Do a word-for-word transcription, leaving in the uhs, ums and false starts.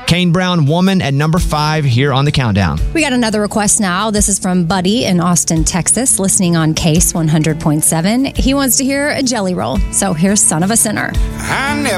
Kane Brown, Woman at number five here on the countdown. We got another request now. This is from Buddy in Austin, Texas, listening on Case one hundred point seven. He wants to hear a Jelly Roll. So here's Son of a Sinner. I never